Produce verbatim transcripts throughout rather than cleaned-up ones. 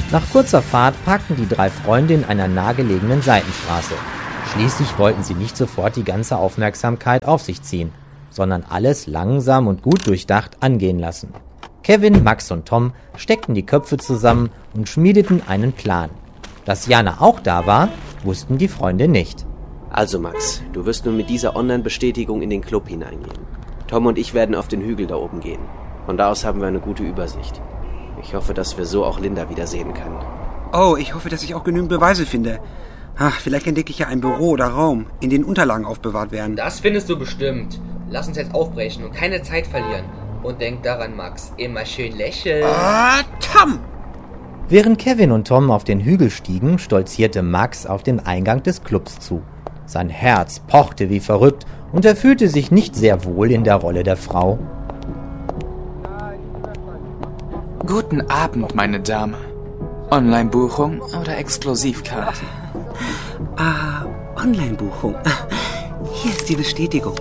Nach kurzer Fahrt parkten die drei Freunde in einer nahegelegenen Seitenstraße. Schließlich wollten sie nicht sofort die ganze Aufmerksamkeit auf sich ziehen, sondern alles langsam und gut durchdacht angehen lassen. Kevin, Max und Tom steckten die Köpfe zusammen und schmiedeten einen Plan. Dass Jana auch da war, wussten die Freunde nicht. Also Max, du wirst nun mit dieser Online-Bestätigung in den Club hineingehen. Tom und ich werden auf den Hügel da oben gehen. Von da aus haben wir eine gute Übersicht. Ich hoffe, dass wir so auch Linda wieder sehen können. Oh, ich hoffe, dass ich auch genügend Beweise finde. Ach, vielleicht entdecke ich ja ein Büro oder Raum, in dem Unterlagen aufbewahrt werden. Das findest du bestimmt. Lass uns jetzt aufbrechen und keine Zeit verlieren. Und denk daran, Max, immer schön lächeln. Ah, Tom! Während Kevin und Tom auf den Hügel stiegen, stolzierte Max auf den Eingang des Clubs zu. Sein Herz pochte wie verrückt und er fühlte sich nicht sehr wohl in der Rolle der Frau. Guten Abend, meine Dame. Online-Buchung oder Exklusivkarte? Ah, Online-Buchung. Hier ist die Bestätigung.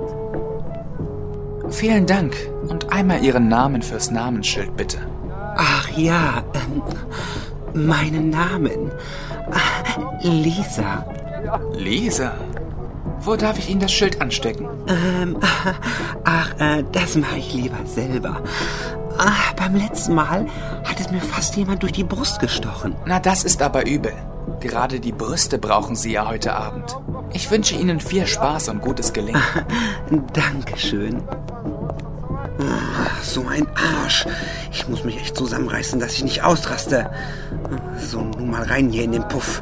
Vielen Dank und einmal Ihren Namen fürs Namensschild, bitte. Ach ja, ähm, meinen Namen. Ah, Lisa. Lisa? Wo darf ich Ihnen das Schild anstecken? Ähm, ach, äh, das mache ich lieber selber. Ach, beim letzten Mal hat es mir fast jemand durch die Brust gestochen. Na, das ist aber übel. Gerade die Brüste brauchen Sie ja heute Abend. Ich wünsche Ihnen viel Spaß und gutes Gelingen. Dankeschön. Ach, so ein Arsch. Ich muss mich echt zusammenreißen, dass ich nicht ausraste. So, nun mal rein hier in den Puff.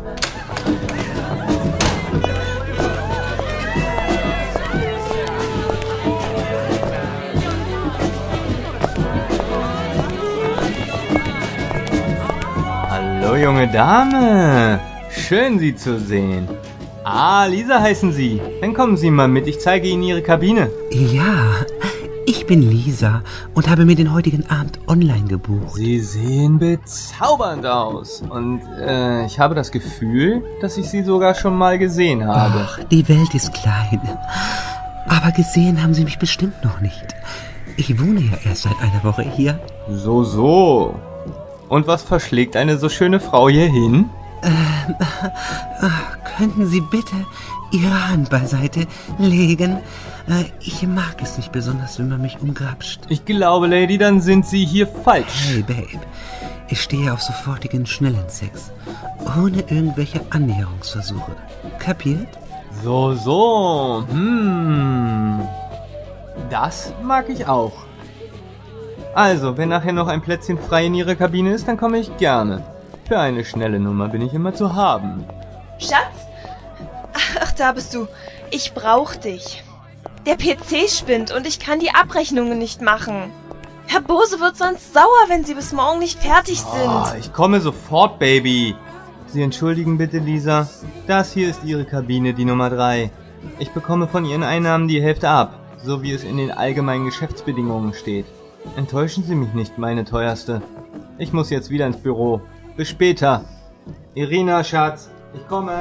Hallo, junge Dame. Schön, Sie zu sehen. Ah, Lisa heißen Sie. Dann kommen Sie mal mit, ich zeige Ihnen Ihre Kabine. Ja, ich bin Lisa und habe mir den heutigen Abend online gebucht. Sie sehen bezaubernd aus. Und äh, ich habe das Gefühl, dass ich Sie sogar schon mal gesehen habe. Ach, die Welt ist klein. Aber gesehen haben Sie mich bestimmt noch nicht. Ich wohne ja erst seit einer Woche hier. So, so. Und was verschlägt eine so schöne Frau hier hin? Ähm, äh, könnten Sie bitte Ihre Hand beiseite legen? Äh, ich mag es nicht besonders, wenn man mich umgrapscht. Ich glaube, Lady, dann sind Sie hier falsch. Hey, Babe. Ich stehe auf sofortigen, schnellen Sex. Ohne irgendwelche Annäherungsversuche. Kapiert? So, so. Hm. Das mag ich auch. Also, wenn nachher noch ein Plätzchen frei in Ihrer Kabine ist, dann komme ich gerne. Für eine schnelle Nummer bin ich immer zu haben. Schatz? Ach, da bist du. Ich brauch dich. Der P C spinnt und ich kann die Abrechnungen nicht machen. Herr Bose wird sonst sauer, wenn Sie bis morgen nicht fertig sind. Oh, ich komme sofort, Baby. Sie entschuldigen bitte, Lisa. Das hier ist Ihre Kabine, die Nummer drei. Ich bekomme von Ihren Einnahmen die Hälfte ab, so wie es in den allgemeinen Geschäftsbedingungen steht. Enttäuschen Sie mich nicht, meine Teuerste. Ich muss jetzt wieder ins Büro. Bis später. Irina, Schatz, ich komme.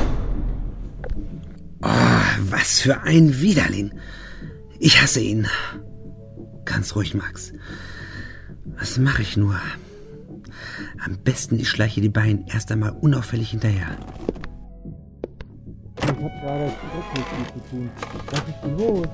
Oh, was für ein Widerling. Ich hasse ihn. Ganz ruhig, Max. Was mache ich nur? Am besten, ich schleiche die beiden erst einmal unauffällig hinterher. Ich habe gerade das mit dir zu tun. Was ist denn los?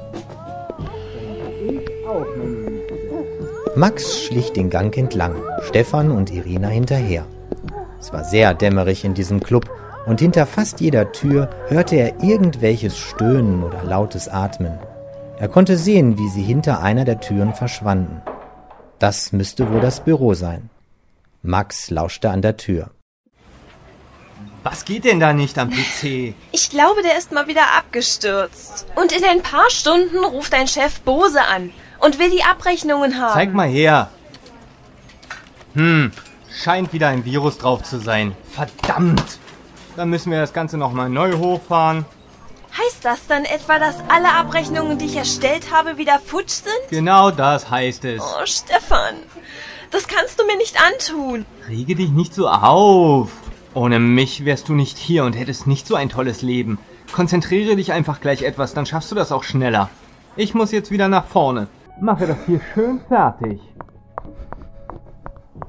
Ich auch, meine Liebe. Max schlich den Gang entlang, Stefan und Irina hinterher. Es war sehr dämmerig in diesem Club und hinter fast jeder Tür hörte er irgendwelches Stöhnen oder lautes Atmen. Er konnte sehen, wie sie hinter einer der Türen verschwanden. Das müsste wohl das Büro sein. Max lauschte an der Tür. Was geht denn da nicht am P C? Ich glaube, der ist mal wieder abgestürzt. Und in ein paar Stunden ruft dein Chef Bose an und will die Abrechnungen haben. Zeig mal her. Hm, scheint wieder ein Virus drauf zu sein. Verdammt! Dann müssen wir das Ganze nochmal neu hochfahren. Heißt das dann etwa, dass alle Abrechnungen, die ich erstellt habe, wieder futsch sind? Genau das heißt es. Oh, Stefan, das kannst du mir nicht antun. Rege dich nicht so auf. Ohne mich wärst du nicht hier und hättest nicht so ein tolles Leben. Konzentriere dich einfach gleich etwas, dann schaffst du das auch schneller. Ich muss jetzt wieder nach vorne. Mache das hier schön fertig.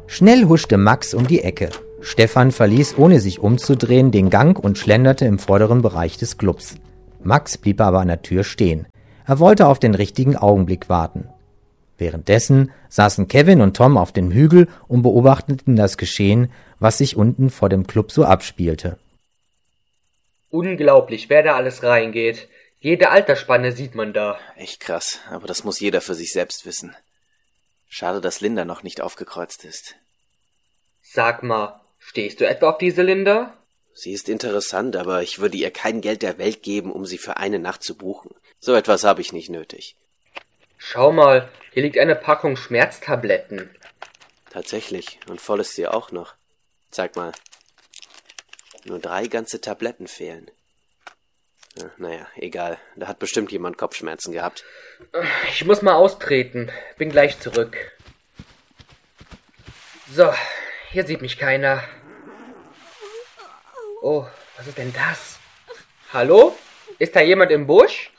Schnell huschte Max um die Ecke. Stefan verließ, ohne sich umzudrehen, den Gang und schlenderte im vorderen Bereich des Clubs. Max blieb aber an der Tür stehen. Er wollte auf den richtigen Augenblick warten. Währenddessen saßen Kevin und Tom auf dem Hügel und beobachteten das Geschehen, was sich unten vor dem Club so abspielte. Unglaublich, wer da alles reingeht. Jede Altersspanne sieht man da. Echt krass, aber das muss jeder für sich selbst wissen. Schade, dass Linda noch nicht aufgekreuzt ist. Sag mal, stehst du etwa auf diese Linda? Sie ist interessant, aber ich würde ihr kein Geld der Welt geben, um sie für eine Nacht zu buchen. So etwas habe ich nicht nötig. Schau mal, hier liegt eine Packung Schmerztabletten. Tatsächlich, und voll ist sie auch noch. Zeig mal. Nur drei ganze Tabletten fehlen. Ja, naja, egal. Da hat bestimmt jemand Kopfschmerzen gehabt. Ich muss mal austreten. Bin gleich zurück. So, hier sieht mich keiner. Oh, was ist denn das? Hallo? Ist da jemand im Busch?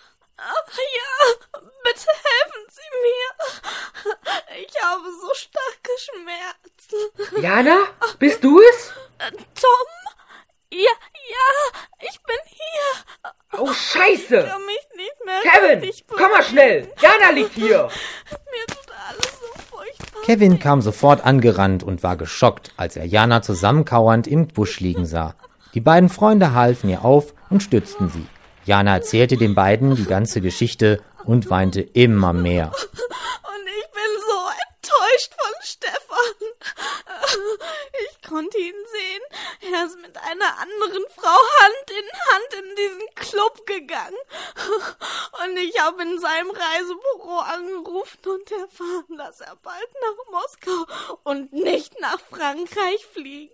Ja, bitte helfen Sie mir. Ich habe so starke Schmerzen. Jana, bist du es? Tom? Ja, ja, ich bin hier. Oh, Scheiße! Ich kann mich nicht mehr Kevin, richtig komm mal schnell! Jana liegt hier! Mir tut alles so furchtbar. Kevin kam sofort angerannt und war geschockt, als er Jana zusammenkauernd im Busch liegen sah. Die beiden Freunde halfen ihr auf und stützten sie. Jana erzählte den beiden die ganze Geschichte und weinte immer mehr. Und ich bin so enttäuscht von Stefan. Ich konnte ihn sehen. Er ist mit einer anderen Frau Hand in Hand in diesen Club gegangen. Und ich habe in seinem Reisebüro angerufen und erfahren, dass er bald nach Moskau und nicht nach Frankreich fliegt.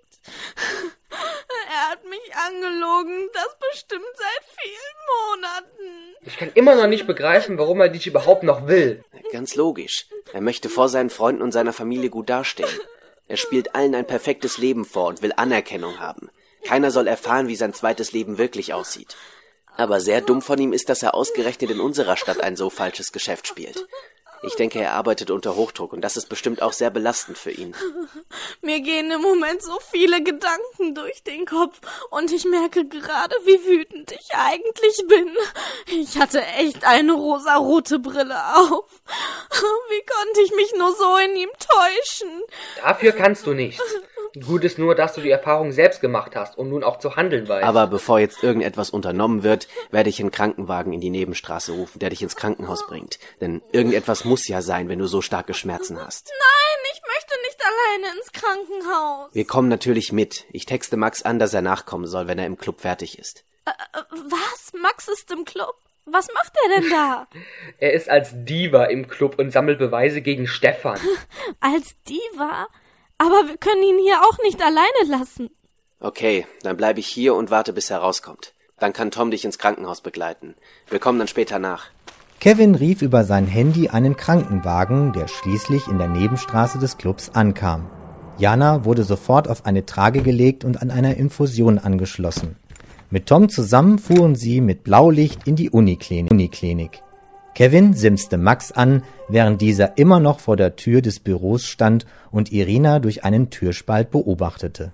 Er hat mich angelogen, das bestimmt seit vielen Monaten. Ich kann immer noch nicht begreifen, warum er dich überhaupt noch will. Ganz logisch. Er möchte vor seinen Freunden und seiner Familie gut dastehen. Er spielt allen ein perfektes Leben vor und will Anerkennung haben. Keiner soll erfahren, wie sein zweites Leben wirklich aussieht. Aber sehr dumm von ihm ist, dass er ausgerechnet in unserer Stadt ein so falsches Geschäft spielt. Ich denke, er arbeitet unter Hochdruck und das ist bestimmt auch sehr belastend für ihn. Mir gehen im Moment so viele Gedanken durch den Kopf und ich merke gerade, wie wütend ich eigentlich bin. Ich hatte echt eine rosarote Brille auf. Wie konnte ich mich nur so in ihm täuschen? Dafür kannst du nichts. Gut ist nur, dass du die Erfahrung selbst gemacht hast und nun auch zu handeln weißt. Aber bevor jetzt irgendetwas unternommen wird, werde ich einen Krankenwagen in die Nebenstraße rufen, der dich ins Krankenhaus bringt. Denn irgendetwas muss ja sein, wenn du so starke Schmerzen hast. Nein, ich möchte nicht alleine ins Krankenhaus. Wir kommen natürlich mit. Ich texte Max an, dass er nachkommen soll, wenn er im Club fertig ist. Äh, was? Max ist im Club? Was macht er denn da? Er ist als Diva im Club und sammelt Beweise gegen Stefan. Als Diva? Aber wir können ihn hier auch nicht alleine lassen. Okay, dann bleibe ich hier und warte, bis er rauskommt. Dann kann Tom dich ins Krankenhaus begleiten. Wir kommen dann später nach. Kevin rief über sein Handy einen Krankenwagen, der schließlich in der Nebenstraße des Clubs ankam. Jana wurde sofort auf eine Trage gelegt und an einer Infusion angeschlossen. Mit Tom zusammen fuhren sie mit Blaulicht in die Uniklinik. Kevin simste Max an, während dieser immer noch vor der Tür des Büros stand und Irina durch einen Türspalt beobachtete.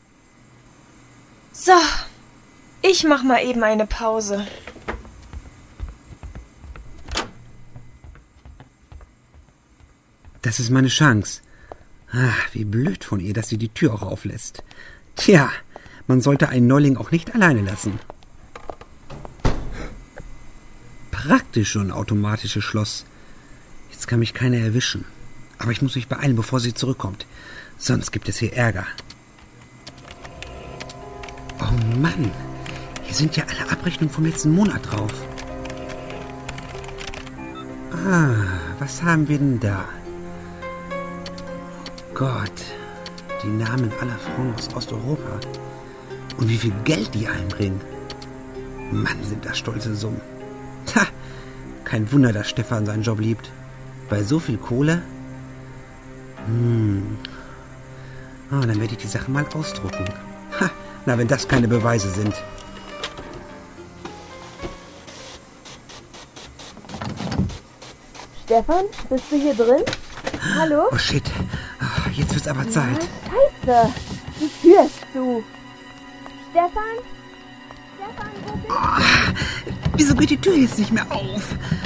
So, ich mach mal eben eine Pause. Das ist meine Chance. Ach, wie blöd von ihr, dass sie die Tür auch auflässt. Tja, man sollte einen Neuling auch nicht alleine lassen. Praktisch so ein automatisches Schloss. Jetzt kann mich keiner erwischen. Aber ich muss mich beeilen, bevor sie zurückkommt. Sonst gibt es hier Ärger. Oh Mann, hier sind ja alle Abrechnungen vom letzten Monat drauf. Ah, was haben wir denn da? Oh Gott, die Namen aller Frauen aus Osteuropa. Und wie viel Geld die einbringen. Mann, sind das stolze Summen. Ha, kein Wunder, dass Stefan seinen Job liebt. Bei so viel Kohle? Hm. Oh, dann werde ich die Sache mal ausdrucken. Ha, na, wenn das keine Beweise sind. Stefan, bist du hier drin? Hallo? Oh shit, oh, jetzt wird's aber Zeit. Scheiße, die Tür ist zu. Stefan? Stefan, wo bist du? Oh, wieso geht die Tür jetzt nicht mehr auf?